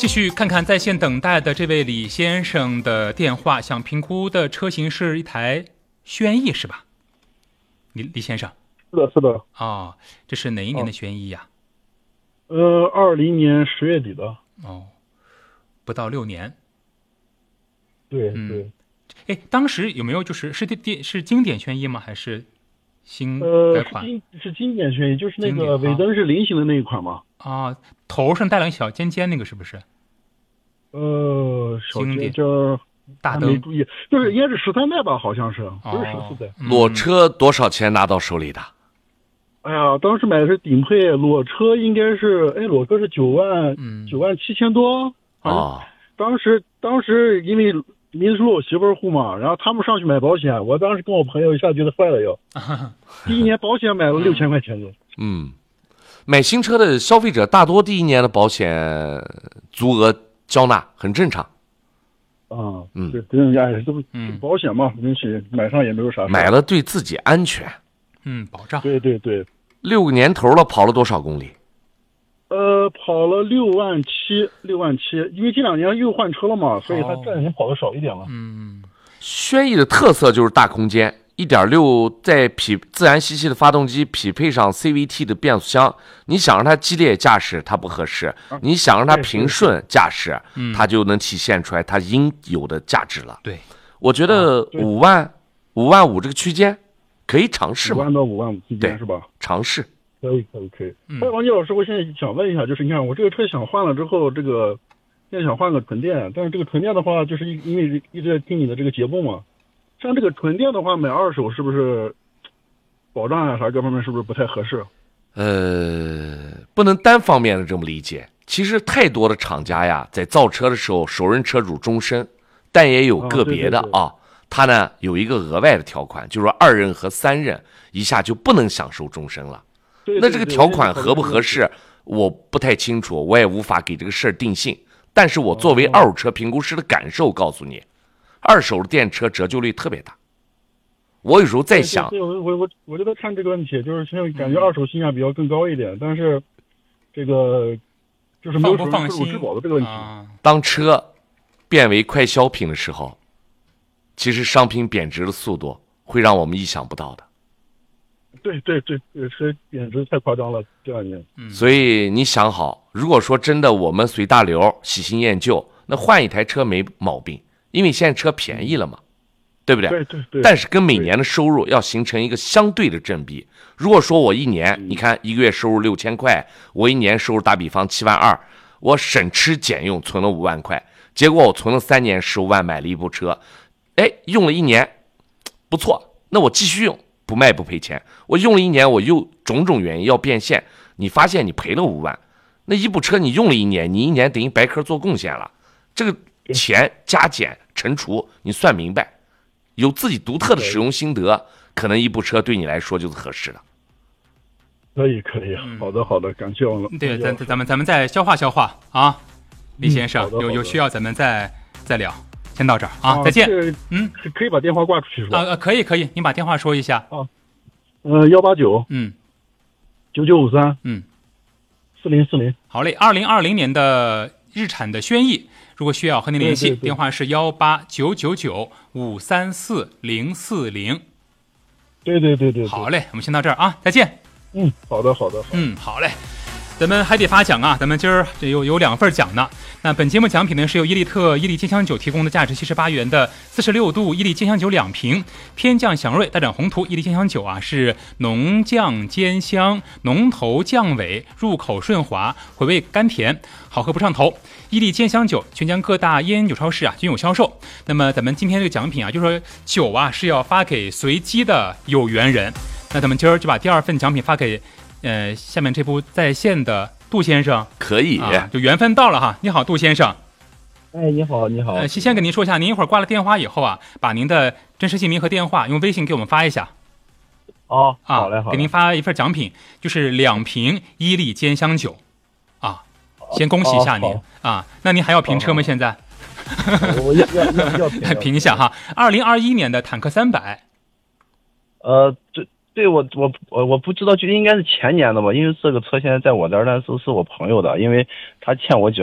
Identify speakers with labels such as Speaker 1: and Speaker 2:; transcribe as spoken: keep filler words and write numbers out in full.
Speaker 1: 继续看看在线等待的这位李先生的电话，想评估的车型是一台轩逸是吧？李李先生。
Speaker 2: 是的，是的。
Speaker 1: 哦，这是哪一年的轩逸呀？
Speaker 2: 呃，二零年十月底的。
Speaker 1: 哦，不到六年。
Speaker 2: 对对。
Speaker 1: 哎、嗯，当时有没有就是是电是经典轩逸吗？还是新改款？
Speaker 2: 呃，是经是经典轩逸，就是那个尾灯是菱形的那一款嘛。
Speaker 1: 啊，头上带了个小尖尖，那个是不是？
Speaker 2: 呃，小
Speaker 1: 经典
Speaker 2: 这
Speaker 1: 大灯
Speaker 2: 没注意，就是应该是十三代吧，好像是，不是十四代。
Speaker 3: 裸车多少钱拿到手里的？
Speaker 2: 哎呀，当时买的是顶配，裸车应该是，哎，裸车是九万，九万七千多。
Speaker 3: 啊，
Speaker 2: 当时当时因为民宿媳妇儿户嘛，然后他们上去买保险，我当时跟我朋友一下觉得坏了要，第一年保险买了六千块钱的。
Speaker 3: 嗯，买新车的消费者大多第一年的保险足额交纳很正常。
Speaker 2: 啊，
Speaker 3: 嗯，
Speaker 2: 对，这人家也都保险嘛，东西买上也没有啥事。
Speaker 3: 买了对自己安全，
Speaker 1: 嗯，保障。
Speaker 2: 对对对。
Speaker 3: 六个年头了，跑了多少公里？
Speaker 2: 呃，跑了六万七，六万七，因为这两年又换车了嘛，所以它这两年跑的少一点了。
Speaker 1: 嗯，
Speaker 3: 轩逸的特色就是大空间， 一点六 在匹自然吸气的发动机匹配上 C V T 的变速箱，你想让它激烈驾驶它不合适，你想让它平顺驾驶，它就能体现出来它应有的价值了。
Speaker 1: 对，
Speaker 3: 我觉得五万五万五这个区间可以尝试嘛，
Speaker 2: 五万到五万五之间是吧？
Speaker 3: 尝试。
Speaker 2: 可以可以可以。哎，王杰老师，我现在想问一下，就是你看我这个车想换了之后，这个现在想换个纯电，但是这个纯电的话，就是因为一直在听你的这个节目嘛，像这个纯电的话，买二手是不是保障啊啥各方面是不是不太合适？
Speaker 3: 呃，不能单方面的这么理解。其实太多的厂家呀，在造车的时候，首任车主终身，但也有个别的啊，
Speaker 2: 啊对对对
Speaker 3: 它呢有一个额外的条款，就是说二任和三任一下就不能享受终身了。
Speaker 2: 对对
Speaker 3: 那这个
Speaker 2: 对
Speaker 3: 条款合不
Speaker 2: 我也考虑这个
Speaker 3: 合适，我不太清楚，我也无法给这个事儿定性。但是我作为二手车评估师的感受告诉你，二手的电车折旧率特别大。我有时候在想，
Speaker 2: 对，我我我我就在看这个问题，就是现在感觉二手性价比要更高一点，但是这个就是没有
Speaker 1: 放不放心
Speaker 2: 收入质保的这个问题。
Speaker 1: 啊，
Speaker 3: 当车变为快消品的时候，其实商品贬值的速度会让我们意想不到的。
Speaker 2: 对对对，这个车贬值太夸张了，这两年。
Speaker 3: 所以你想好，如果说真的我们随大流喜新厌旧，那换一台车没毛病，因为现在车便宜了嘛，对不对？
Speaker 2: 对对对。
Speaker 3: 但是跟每年的收入要形成一个相对的正比。如果说我一年，你看一个月收入六千块，我一年收入打比方七万二，我省吃俭用存了五万块，结果我存了三年十五万买了一部车，哎，用了一年不错，那我继续用。不卖不赔钱，我用了一年，我又种种原因要变现，你发现你赔了五万，那一部车你用了一年，你一年等于白壳做贡献了，这个钱加减乘除你算明白，有自己独特的使用心得，可能一部车对你来说就是合适的。
Speaker 2: 可以可以，好的好的，感谢王老。
Speaker 1: 对，咱咱们咱们再消化消化啊，李先生，
Speaker 2: 嗯好的好的
Speaker 1: 有有需要咱们再再聊。先到这儿啊，
Speaker 2: 啊
Speaker 1: 再见。
Speaker 2: 这
Speaker 1: 嗯，
Speaker 2: 可以把电话挂出去是吧？
Speaker 1: 啊呃，可以可以，您把电话说一下。
Speaker 2: 呃，幺八九
Speaker 1: 嗯
Speaker 2: 九九五三
Speaker 1: 嗯，
Speaker 2: 四零四零。
Speaker 1: 好嘞，二零二零年的日产的轩逸，如果需要和您联系，
Speaker 2: 对对对
Speaker 1: 电话是幺八九九九五三四零四零。
Speaker 2: 对对对对对。
Speaker 1: 好嘞，我们先到这儿啊，再见。
Speaker 2: 嗯，好的好的。好的
Speaker 1: 嗯，好嘞。咱们还得发奖啊！咱们今儿有有两份奖呢。那本节目奖品呢是由伊利特伊利金香酒提供的，价值七十八元的四十六度伊利金香酒两瓶，天降祥瑞大展宏图伊利金香酒啊，是浓酱兼香，浓头酱尾，入口顺滑，回味甘甜，好喝不上头。伊利兼香酒全江各大烟酒超市啊均有销售。那么咱们今天这个奖品啊，就是说酒啊是要发给随机的有缘人。那咱们今儿就把第二份奖品发给。呃，下面这部在线的杜先生
Speaker 3: 可以、
Speaker 1: 啊，就缘分到了哈。你好，杜先生。
Speaker 2: 哎，你好，你好。
Speaker 1: 呃，先跟您说一下，您一会儿挂了电话以后啊，把您的真实姓名和电话用微信给我们发一下。
Speaker 2: 哦，
Speaker 1: 啊，
Speaker 2: 好嘞，好嘞。
Speaker 1: 给您发一份奖品，就是两瓶伊利兼香酒，啊，先恭喜一下您、
Speaker 2: 哦、
Speaker 1: 啊。那您还要评车吗？现在？
Speaker 2: 我要要要要评
Speaker 1: 评一下哈。二零二一年的坦克三百。
Speaker 4: 呃，这。对我我我我不知道，就应该是前年的吧，因为这个车现在在我这儿，但是是我朋友的，因为他欠我几